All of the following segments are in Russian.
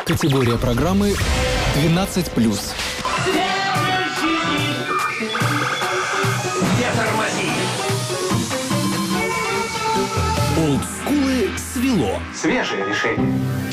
Категория программы 12+. Олдскулы свело. Свежее решение.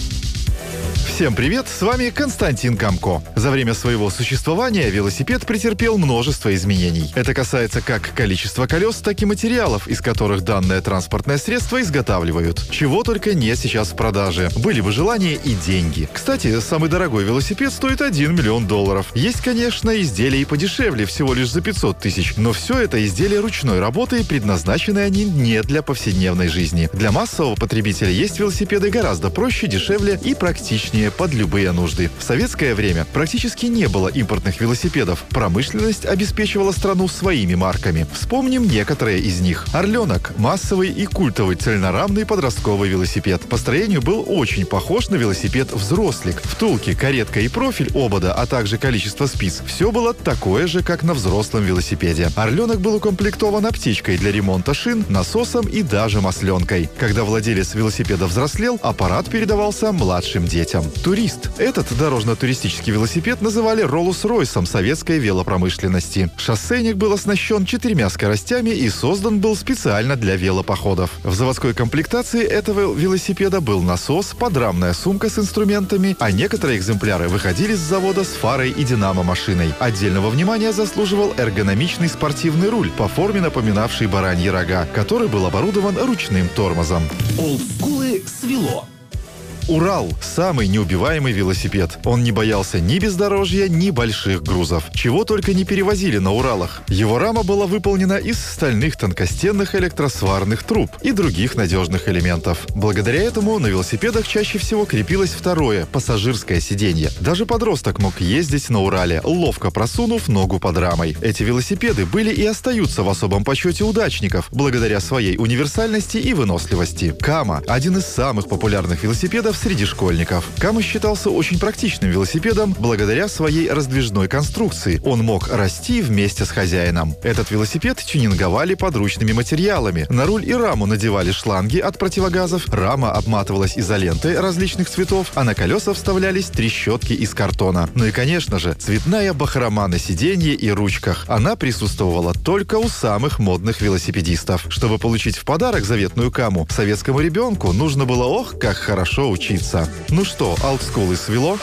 Всем привет, с вами Константин Камко. За время своего существования велосипед претерпел множество изменений. Это касается как количества колес, так и материалов, из которых данное транспортное средство изготавливают. Чего только нет сейчас в продаже. Были бы желания и деньги. Кстати, самый дорогой велосипед стоит $1 миллион. Есть, конечно, изделия и подешевле, всего лишь за 500 тысяч. Но все это изделия ручной работы, и предназначены они не для повседневной жизни. Для массового потребителя есть велосипеды гораздо проще, дешевле и практичнее под любые нужды. В советское время практически не было импортных велосипедов. Промышленность обеспечивала страну своими марками. Вспомним некоторые из них. «Орленок» – массовый и культовый цельнорамный подростковый велосипед. По строению был очень похож на велосипед «Взрослик». Втулки, каретка и профиль обода, а также количество спиц – все было такое же, как на взрослом велосипеде. «Орленок» был укомплектован аптечкой для ремонта шин, насосом и даже масленкой. Когда владелец велосипеда взрослел, аппарат передавался младшим детям. «Турист». Этот дорожно-туристический велосипед называли Роллс-Ройсом советской велопромышленности. Шоссейник был оснащен 4 скоростями и создан был специально для велопоходов. В заводской комплектации этого велосипеда был насос, подрамная сумка с инструментами, а некоторые экземпляры выходили с завода с фарой и динамо-машиной. Отдельного внимания заслуживал эргономичный спортивный руль, по форме напоминавший бараньи рога, который был оборудован ручным тормозом. Олдскулы свело. «Урал» – самый неубиваемый велосипед. Он не боялся ни бездорожья, ни больших грузов. Чего только не перевозили на «Уралах». Его рама была выполнена из стальных тонкостенных электросварных труб и других надежных элементов. Благодаря этому на велосипедах чаще всего крепилось второе – пассажирское сиденье. Даже подросток мог ездить на «Урале», ловко просунув ногу под рамой. Эти велосипеды были и остаются в особом почете удачников, благодаря своей универсальности и выносливости. «Кама» – один из самых популярных велосипедов среди школьников. «Кама» считался очень практичным велосипедом благодаря своей раздвижной конструкции. Он мог расти вместе с хозяином. Этот велосипед тюнинговали подручными материалами. На руль и раму надевали шланги от противогазов, рама обматывалась изолентой различных цветов, а на колеса вставлялись трещотки из картона. Ну и, конечно же, цветная бахрома на сиденье и ручках. Она присутствовала только у самых модных велосипедистов. Чтобы получить в подарок заветную «Каму», советскому ребенку нужно было ох, как хорошо учиться. Ну что, олдскулы свело?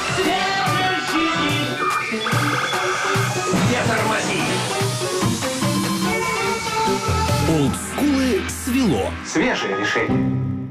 Олдскулы свело. Свежее решение.